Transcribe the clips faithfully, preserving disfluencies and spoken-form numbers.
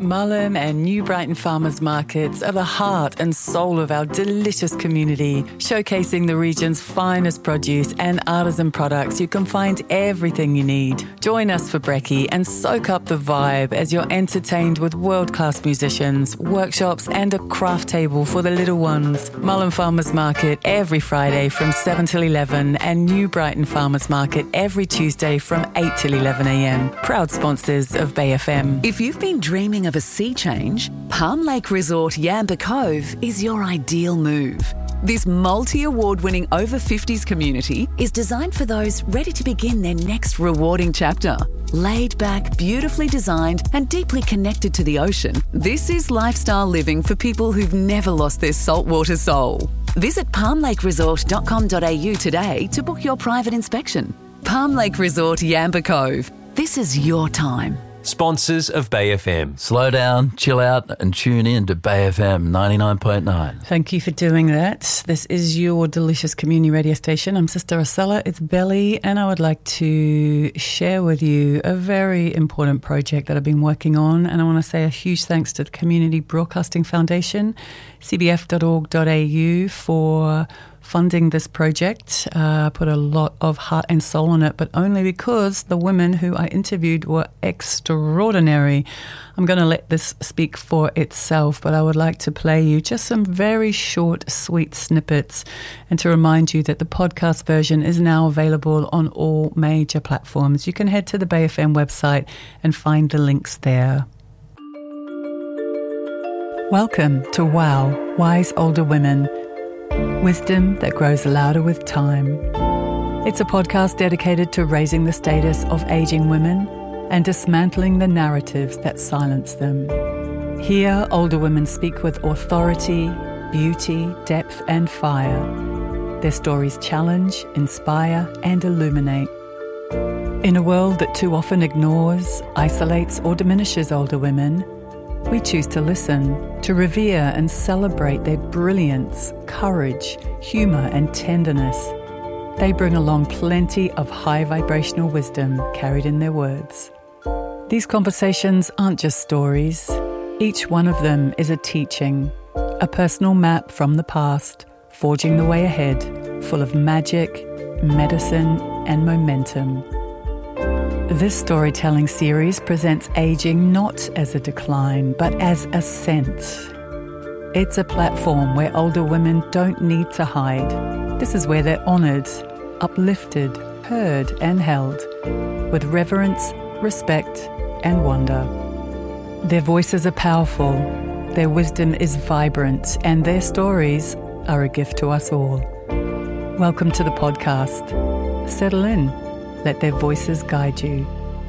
Mullum and New Brighton Farmers Markets are the heart and soul of our delicious community, showcasing the region's finest produce and artisan products. You can find everything you need. Join us for brekkie and soak up the vibe as you're entertained with world-class musicians, workshops and a craft table for the little ones. Mullum Farmers Market every Friday from seven till eleven and New Brighton Farmers Market every Tuesday from eight till eleven a m. Proud sponsors of Bay F M. If you've been dreaming of a sea change, Palm Lake Resort Yamba Cove is your ideal move. This multi-award-winning over fifties community is designed for those ready to begin their next rewarding chapter. Laid back, beautifully designed and deeply connected to the ocean, this is lifestyle living for people who've never lost their saltwater soul. Visit palm lake resort dot com dot a u today to book your private inspection. Palm Lake Resort Yamba Cove. This is your time. Sponsors of Bay F M. Slow down, chill out and tune in to Bay F M ninety-nine point nine. Thank you for doing that. This is your delicious community radio station. I'm Sister Rosella, it's Belly, and I would like to share with you a very important project that I've been working on, and I want to say a huge thanks to the Community Broadcasting Foundation, c b f dot org dot a u, for funding this project. I uh, put a lot of heart and soul in it, but only because the women who I interviewed were extraordinary. I'm going to let this speak for itself, but I would like to play you just some very short, sweet snippets and to remind you that the podcast version is now available on all major platforms. You can head to the Bay F M website and find the links there. Welcome to WOW, Wise Older Women. Wisdom that grows louder with time. It's a podcast dedicated to raising the status of aging women and dismantling the narratives that silence them. Here, older women speak with authority, beauty, depth, and fire. Their stories challenge, inspire, and illuminate. In a world that too often ignores, isolates, or diminishes older women, we choose to listen, to revere and celebrate their brilliance, courage, humour and tenderness. They bring along plenty of high vibrational wisdom carried in their words. These conversations aren't just stories. Each one of them is a teaching, a personal map from the past, forging the way ahead, full of magic, medicine and momentum. This storytelling series presents aging not as a decline, but as ascent. It's a platform where older women don't need to hide. This is where they're honoured, uplifted, heard and held, with reverence, respect and wonder. Their voices are powerful, their wisdom is vibrant, and their stories are a gift to us all. Welcome to the podcast. Settle in. Let their voices guide you.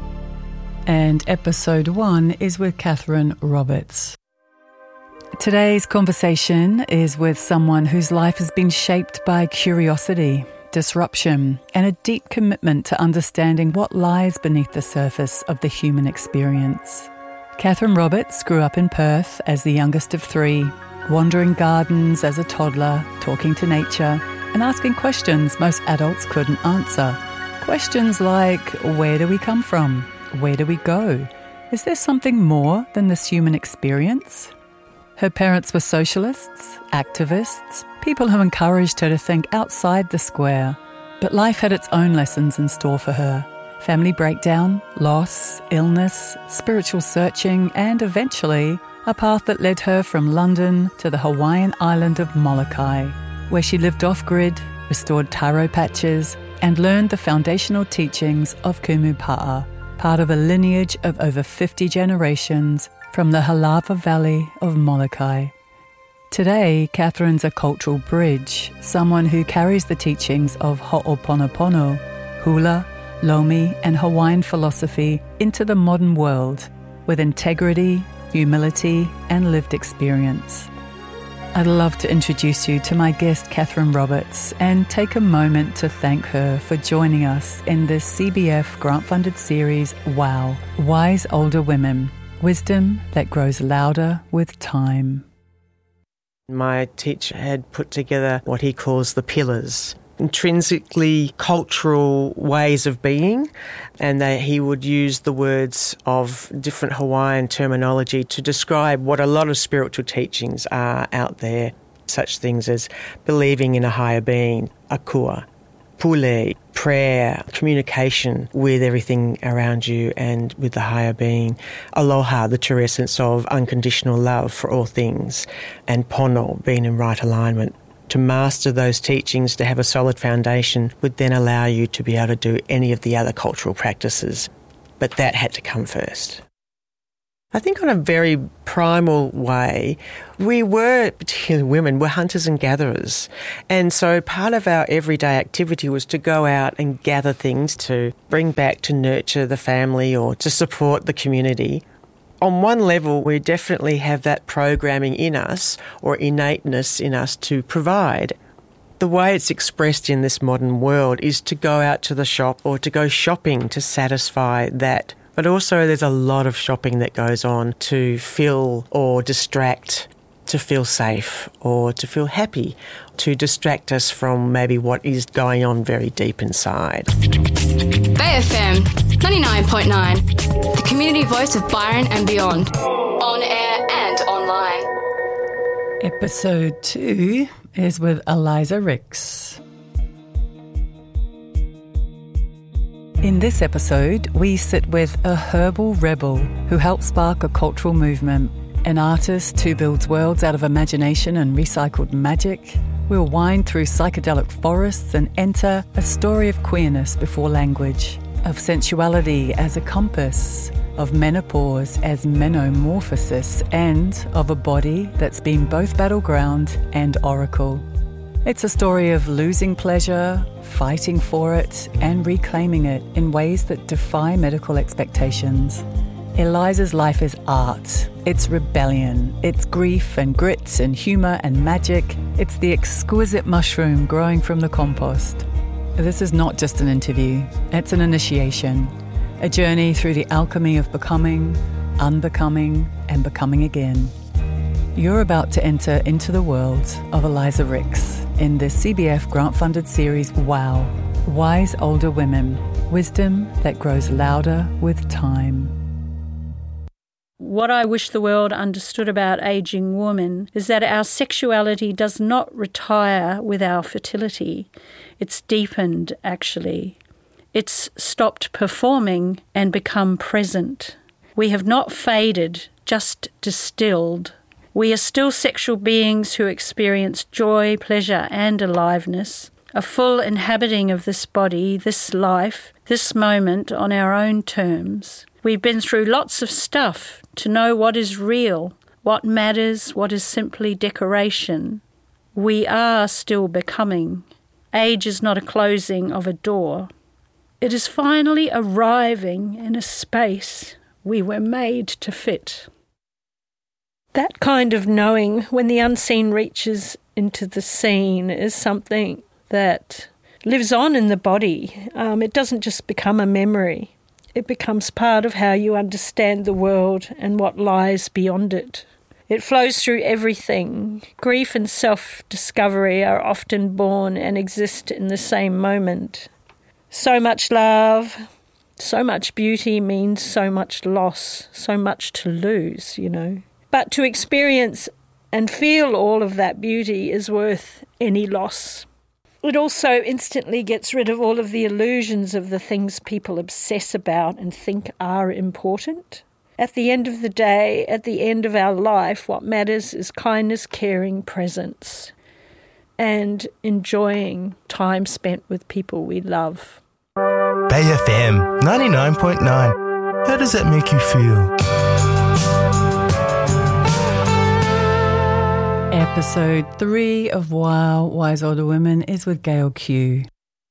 And episode one is with Catherine Roberts. Today's conversation is with someone whose life has been shaped by curiosity, disruption, and a deep commitment to understanding what lies beneath the surface of the human experience. Catherine Roberts grew up in Perth as the youngest of three, wandering gardens as a toddler, talking to nature, and asking questions most adults couldn't answer. Questions like, where do we come from? Where do we go? Is there something more than this human experience? Her parents were socialists, activists, people who encouraged her to think outside the square. But life had its own lessons in store for her. Family breakdown, loss, illness, spiritual searching, and eventually a path that led her from London to the Hawaiian island of Molokai, where she lived off-grid, restored taro patches, and learned the foundational teachings of Kumu Pa'a, part of a lineage of over fifty generations from the Halava Valley of Molokai. Today, Catherine's a cultural bridge, someone who carries the teachings of Ho'oponopono, hula, lomi, and Hawaiian philosophy into the modern world with integrity, humility, and lived experience. I'd love to introduce you to my guest, Catherine Roberts, and take a moment to thank her for joining us in this C B F grant-funded series, WOW, Wise Older Women, Wisdom that Grows Louder with Time. My teacher had put together what he calls the pillars. intrinsically cultural ways of being, and that he would use the words of different Hawaiian terminology to describe what a lot of spiritual teachings are out there, such things as believing in a higher being, akua, pule, prayer, communication with everything around you and with the higher being, aloha, the true essence of unconditional love for all things, and pono, being in right alignment. To master those teachings, to have a solid foundation, would then allow you to be able to do any of the other cultural practices. But that had to come first. I think on a very primal way, we were, particularly women, were hunters and gatherers. And so part of our everyday activity was to go out and gather things to bring back to nurture the family or to support the community. On one level, we definitely have that programming in us or innateness in us to provide. The way it's expressed in this modern world is to go out to the shop or to go shopping to satisfy that. But also there's a lot of shopping that goes on to fill or distract, to feel safe or to feel happy, to distract us from maybe what is going on very deep inside. Bay F M ninety-nine point nine, the community voice of Byron and beyond, on air and online. Episode two is with Eliza Rix. In this episode, we sit with a herbal rebel who helped spark a cultural movement, an artist who builds worlds out of imagination and recycled magic. We'll wind through psychedelic forests and enter a story of queerness before language, of sensuality as a compass, of menopause as menomorphosis, and of a body that's been both battleground and oracle. It's a story of losing pleasure, fighting for it, and reclaiming it in ways that defy medical expectations. Eliza's life is art. It's rebellion. It's grief and grit and humour and magic. It's the exquisite mushroom growing from the compost. This is not just an interview. It's an initiation. A journey through the alchemy of becoming, unbecoming, and becoming again. You're about to enter into the world of Eliza Rix in this C B F grant-funded series, WOW, Wise Older Women, Wisdom that Grows Louder with Time. What I wish the world understood about ageing women is that our sexuality does not retire with our fertility. It's deepened, actually. It's stopped performing and become present. We have not faded, just distilled. We are still sexual beings who experience joy, pleasure and aliveness, a full inhabiting of this body, this life, this moment on our own terms. We've been through lots of stuff to know what is real, what matters, what is simply decoration. We are still becoming. Age is not a closing of a door. It is finally arriving in a space we were made to fit. That kind of knowing when the unseen reaches into the seen is something that lives on in the body. Um, it doesn't just become a memory. It becomes part of how you understand the world and what lies beyond it. It flows through everything. Grief and self-discovery are often born and exist in the same moment. So much love, so much beauty means so much loss, so much to lose, you know. But to experience and feel all of that beauty is worth any loss. It also instantly gets rid of all of the illusions of the things people obsess about and think are important. At the end of the day, at the end of our life, what matters is kindness, caring, presence, and enjoying time spent with people we love. Bay F M ninety-nine point nine. How does that make you feel? Episode three of WOW, Wise Older Women is with Gail Q.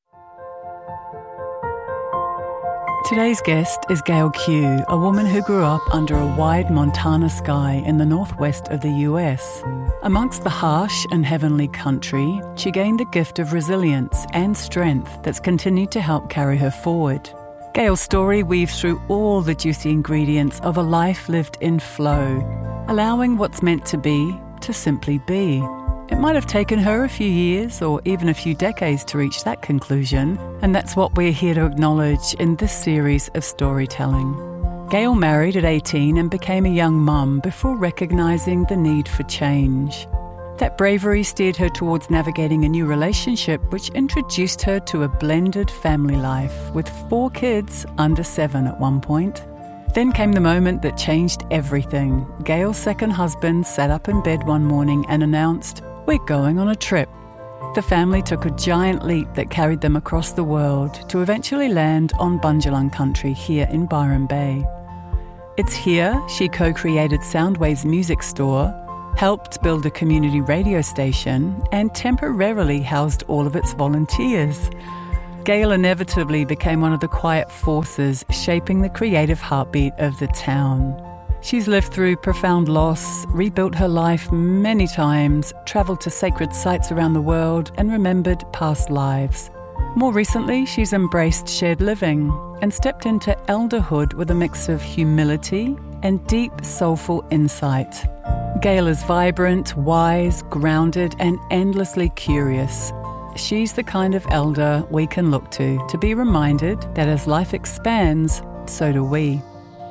Today's guest is Gail Q, a woman who grew up under a wide Montana sky in the northwest of the U S. Amongst the harsh and heavenly country, she gained the gift of resilience and strength that's continued to help carry her forward. Gail's story weaves through all the juicy ingredients of a life lived in flow, allowing what's meant to be to simply be, It might have taken her a few years or even a few decades to reach that conclusion, and that's what we're here to acknowledge in this series of storytelling. Gail married at eighteen and became a young mum before recognising the need for change. That bravery steered her towards navigating a new relationship which introduced her to a blended family life with four kids under seven at one point. Then came the moment that changed everything. Gail's second husband sat up in bed one morning and announced, "We're going on a trip." The family took a giant leap that carried them across the world to eventually land on Bundjalung country here in Byron Bay. It's here she co-created Soundwave's music store, helped build a community radio station, and temporarily housed all of its volunteers. Gail inevitably became one of the quiet forces shaping the creative heartbeat of the town. She's lived through profound loss, rebuilt her life many times, travelled to sacred sites around the world, and remembered past lives. More recently, she's embraced shared living and stepped into elderhood with a mix of humility and deep, soulful insight. Gail is vibrant, wise, grounded, and endlessly curious. She's the kind of elder we can look to to be reminded that as life expands, so do we.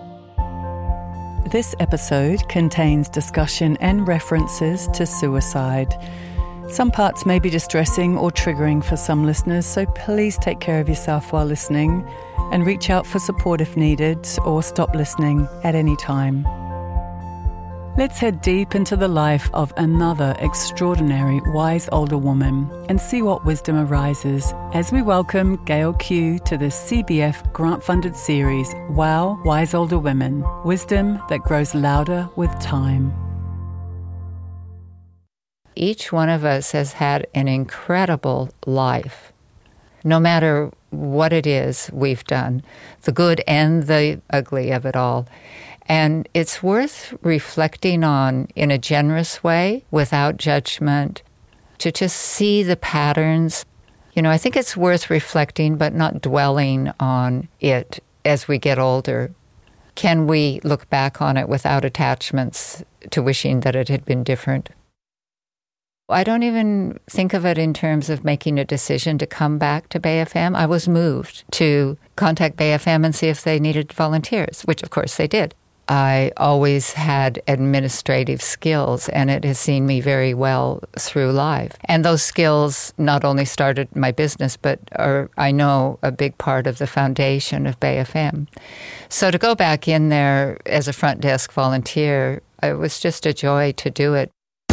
This episode contains discussion and references to suicide. Some parts may be distressing or triggering for some listeners, so please take care of yourself while listening and reach out for support if needed, or stop listening at any time. Let's head deep into the life of another extraordinary wise older woman and see what wisdom arises as we welcome Gail Q to the C B F grant-funded series, Wow, Wise Older Women, Wisdom that Grows Louder with Time. Each one of us has had an incredible life. No matter what it is we've done, the good and the ugly of it all. And it's worth reflecting on in a generous way, without judgment, to just see the patterns. You know, I think it's worth reflecting, but not dwelling on it as we get older. Can we look back on it without attachments to wishing that it had been different? I don't even think of it in terms of making a decision to come back to Bay F M. I was moved to contact Bay F M and see if they needed volunteers, which of course they did. I always had administrative skills, and it has seen me very well through life. And those skills not only started my business, but are, I know, a big part of the foundation of Bay F M. So to go back in there as a front desk volunteer, it was just a joy to do it.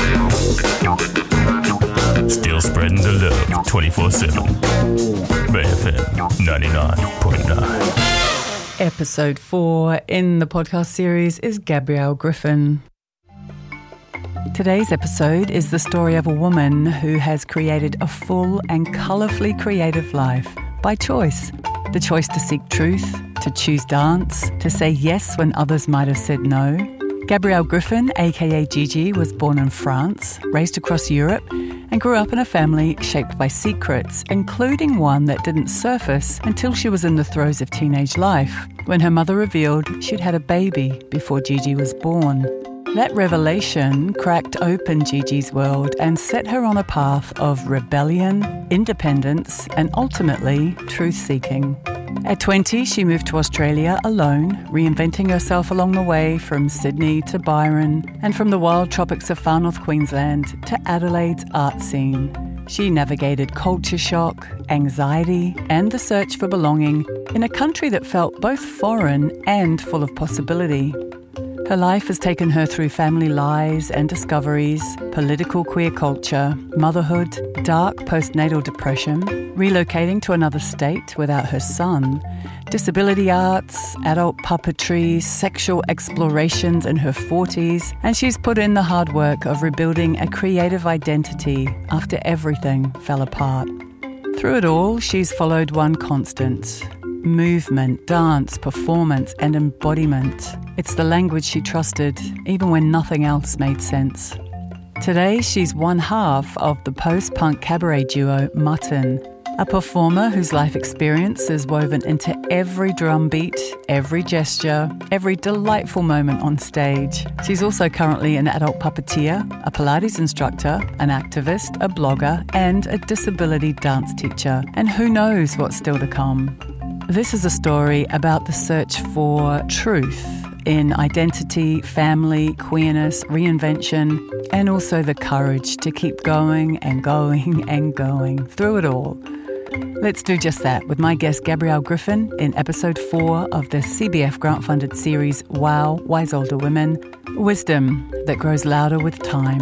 Still spreading the love twenty-four seven. Bay F M ninety-nine point nine. Episode four in the podcast series is Gabrielle Griffin. Today's episode is the story of a woman who has created a full and colourfully creative life by choice. The choice to seek truth, to choose dance, to say yes when others might have said no. Gabrielle Griffin, aka Gigi, was born in France, raised across Europe, and grew up in a family shaped by secrets, including one that didn't surface until she was in the throes of teenage life, when her mother revealed she'd had a baby before Gigi was born. That revelation cracked open Gigi's world and set her on a path of rebellion, independence, and ultimately truth-seeking. At twenty, she moved to Australia alone, reinventing herself along the way from Sydney to Byron and from the wild tropics of far north Queensland to Adelaide's art scene. She navigated culture shock, anxiety, and the search for belonging in a country that felt both foreign and full of possibility. Her life has taken her through family lies and discoveries, political queer culture, motherhood, dark postnatal depression, relocating to another state without her son, disability arts, adult puppetry, sexual explorations in her forties, and she's put in the hard work of rebuilding a creative identity after everything fell apart. Through it all, she's followed one constant: movement, dance, performance, and embodiment. It's the language she trusted, even when nothing else made sense. Today, she's one half of the post-punk cabaret duo Mutton, A performer whose life experience is woven into every drum beat, every gesture, every delightful moment on stage. She's also currently an adult puppeteer, a Pilates instructor, an activist, a blogger, and a disability dance teacher. And who knows what's still to come. This is a story about the search for truth in identity, family, queerness, reinvention, and also the courage to keep going and going and going through it all. Let's do just that with my guest Gabrielle Griffin in episode four of the C B F grant-funded series Wow, Wise Older Women, Wisdom that Grows Louder with Time.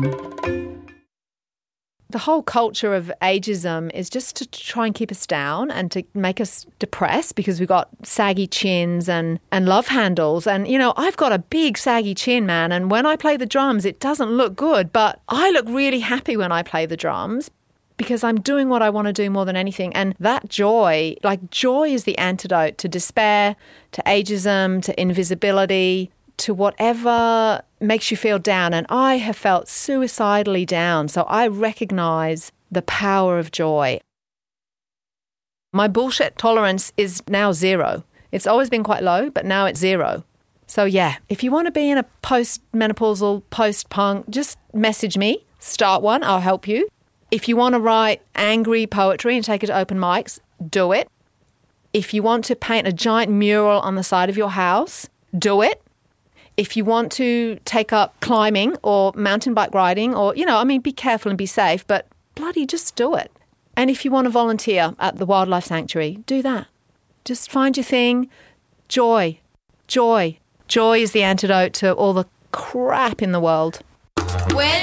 The whole culture of ageism is just to try and keep us down and to make us depressed because we've got saggy chins and, and love handles. And, you know, I've got a big saggy chin, man, and when I play the drums, it doesn't look good, but I look really happy when I play the drums, because I'm doing what I want to do more than anything. And that joy, like joy is the antidote to despair, to ageism, to invisibility, to whatever makes you feel down. And I have felt suicidally down. So I recognize the power of joy. My bullshit tolerance is now zero. It's always been quite low, but now it's zero. So yeah, if you want to be in a post-menopausal, post-punk, just message me, start one, I'll help you. If you want to write angry poetry and take it to open mics, do it. If you want to paint a giant mural on the side of your house, do it. If you want to take up climbing or mountain bike riding or, you know, I mean, be careful and be safe, but bloody just do it. And if you want to volunteer at the Wildlife Sanctuary, do that. Just find your thing. Joy. Joy. Joy is the antidote to all the crap in the world. When